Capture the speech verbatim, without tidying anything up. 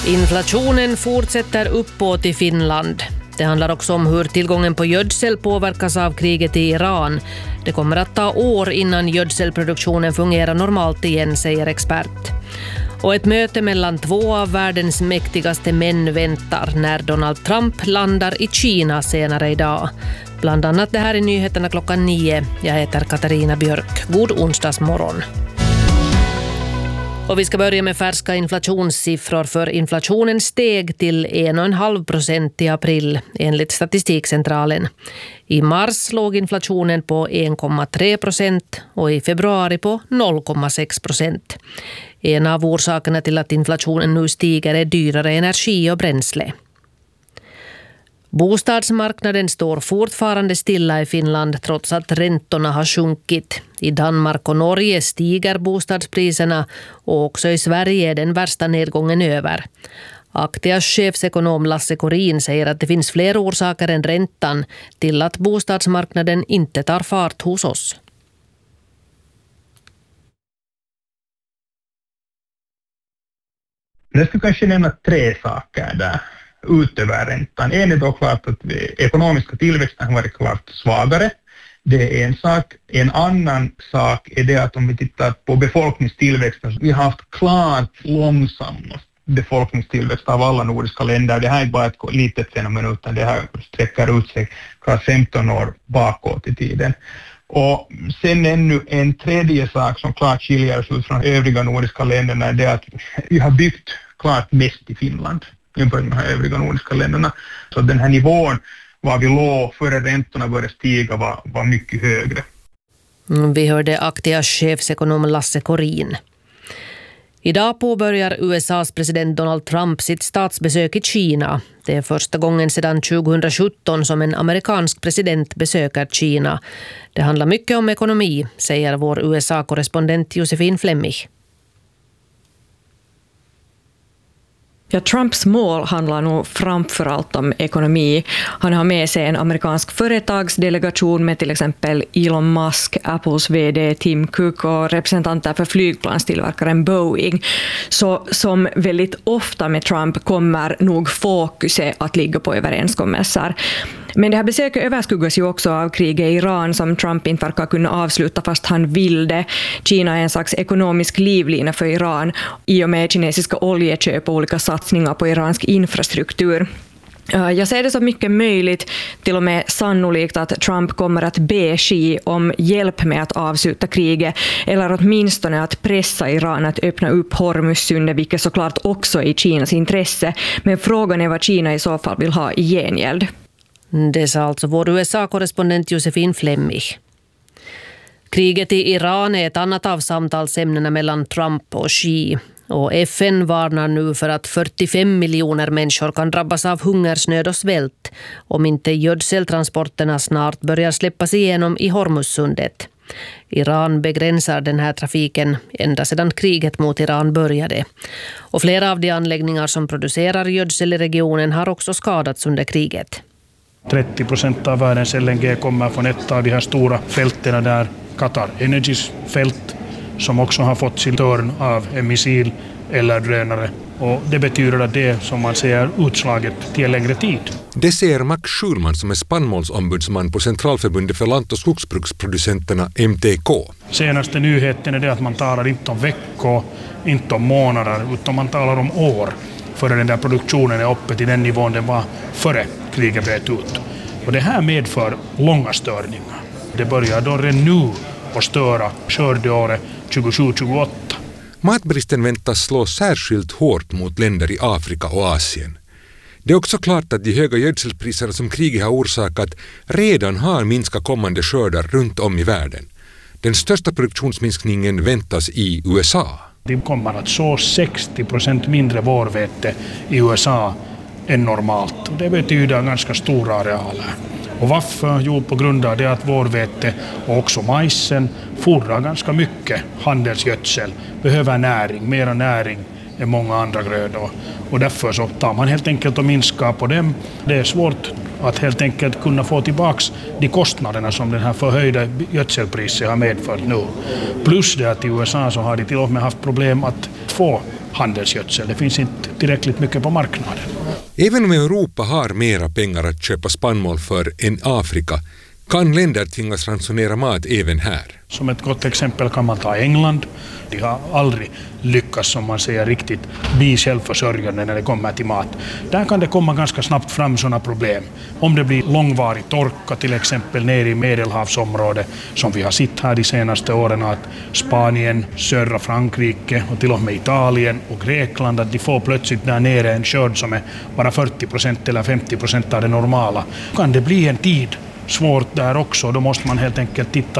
Inflationen fortsätter uppåt i Finland. Det handlar också om hur tillgången på gödsel påverkas av kriget i Iran. Det kommer att ta år innan gödselproduktionen fungerar normalt igen, säger expert. Och ett möte mellan två av världens mäktigaste män väntar när Donald Trump landar i Kina senare idag. Bland annat det här i nyheterna klockan nio. Jag heter Katarina Björk. God onsdagsmorgon. Och vi ska börja med färska inflationssiffror, för inflationen steg till en komma fem procent i april enligt Statistikcentralen. I mars låg inflationen på en komma tre procent och i februari på noll komma sex procent. En av orsakerna till att inflationen nu stiger är dyrare energi och bränsle. Bostadsmarknaden står fortfarande stilla i Finland trots att räntorna har sjunkit. I Danmark och Norge stiger bostadspriserna och också i Sverige är den värsta nedgången över. Aktias chefsekonom Lasse Korin säger att det finns fler orsaker än räntan till att bostadsmarknaden inte tar fart hos oss. Jag skulle kanske nämna tre saker där utöver räntan. En är då klart att ekonomiska tillväxten har varit klart svagare. Det är en sak. En annan sak är det att om vi tittar på befolkningstillväxten, vi har haft klart långsammast befolkningstillväxt av alla nordiska länder. Det här är bara ett litet fenomen, utan det här sträcker ut sig klart femton år bakåt i tiden. Och sen ännu en tredje sak som klart skiljer oss ut från övriga nordiska länderna är det att vi har byggt klart mest i Finland jämfört med de här övriga nordiska länderna. Så den här nivån var vi låg före räntorna började stiga var, var mycket högre. Vi hörde Aktias chefsekonom Lasse Korin. Idag påbörjar U S A:s president Donald Trump sitt statsbesök i Kina. Det är första gången sedan tjugohundrasjutton som en amerikansk president besöker Kina. Det handlar mycket om ekonomi, säger vår U S A-korrespondent Josefin Flemmig. Ja, Trumps mål handlar nog framförallt om ekonomi. Han har med sig en amerikansk företagsdelegation med till exempel Elon Musk, Apples vd Tim Cook och representanter för flygplanstillverkaren Boeing. Så som väldigt ofta med Trump kommer nog fokuset att ligga på överenskommelser. Men det här besöket överskuggas ju också av kriget i Iran som Trump inte verkar kunna avsluta fast han vill det. Kina är en slags ekonomisk livlina för Iran i och med kinesiska oljeköp och olika satsningar på iransk infrastruktur. Jag ser det så mycket möjligt, till och med sannolikt, att Trump kommer att be Xi om hjälp med att avsluta kriget eller åtminstone att pressa Iran att öppna upp Hormuzsundet, vilket såklart också är i Kinas intresse. Men frågan är vad Kina i så fall vill ha i gengäld. Det sa alltså vår U S A-korrespondent Josefin Flemmig. Kriget i Iran är ett annat av samtalsämnena mellan Trump och Xi. Och F N varnar nu för att fyrtiofem miljoner människor kan drabbas av hungersnöd och svält om inte gödseltransporterna snart börjar släppas igenom i Hormuzsundet. Iran begränsar den här trafiken ända sedan kriget mot Iran började. Och flera av de anläggningar som producerar gödsel i regionen har också skadats under kriget. trettio procent av världens L N G kommer från ett av de här stora fältena där, Qatar Energys fält, som också har fått sin törn av en missil eller drönare. Och det betyder att det, som man säger, utslaget till en längre tid. Det säger Max Schulman som är spannmålsombudsman på Centralförbundet för lant- och skogsbruksproducenterna M T K. Senaste nyheten är det att man talar inte om veckor, inte om månader, utan man talar om år före den där produktionen är uppe till den nivån den var före kriget bröt ut. Och det här medför långa störningar. Det börjar då redan nu att störa skördeåret tjugosju tjugoåtta. Matbristen väntas slå särskilt hårt mot länder i Afrika och Asien. Det är också klart att de höga gödselpriserna som kriget har orsakat redan har minskat kommande skördar runt om i världen. Den största produktionsminskningen väntas i U S A. De kommer att så sextio procent mindre vårvete i U S A än normalt. Och det betyder ganska stora arealer. Och varför? Jo, på grund av det att vårvete och också majsen fordrar ganska mycket handelsgödsel, behöver näring, mera näring än många andra grödor. Och därför så tar man helt enkelt och minskar på dem. Det är svårt att helt enkelt kunna få tillbaks de kostnaderna som den här förhöjda gödselpriset har medfört nu. Plus det att i U S A så har de till och med haft problem att få handelsgödsel. Det finns inte tillräckligt mycket på marknaden. Även om Europa har mera pengar att köpa spannmål för än Afrika kan länder tvingas ransonera mat även här. Som ett gott exempel kan man ta England. De har aldrig lyckats, som man säger, riktigt bli självförsörjande när det kommer till mat. Där kan det komma ganska snabbt fram sådana problem. Om det blir långvarig torka, till exempel nere i Medelhavsområdet, som vi har sett här de senaste åren, att Spanien, södra Frankrike och till och med Italien och Grekland, att de får plötsligt där nere en skörd som är bara fyrtio procent eller femtio procent av det normala. Kan det bli en tid svårt där också, då måste man helt enkelt titta